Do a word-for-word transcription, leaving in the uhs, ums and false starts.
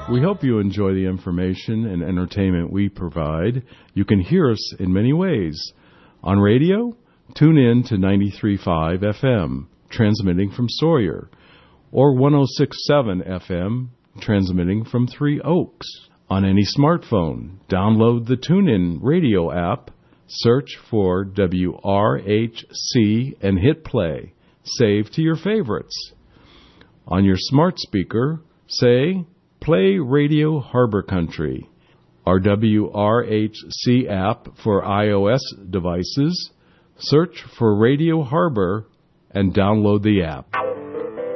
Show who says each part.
Speaker 1: We hope you enjoy the information and entertainment we provide. You can hear us in many ways. On radio, tune in to ninety-three point five F M, transmitting from Sawyer, or one oh six point seven F M, transmitting from Three Oaks. On any smartphone, download the TuneIn radio app, search for W R H C, and hit play. Save to your favorites. On your smart speaker, say, play Radio Harbor Country. Our W R H C app for iOS devices, search for Radio Harbor and download the app.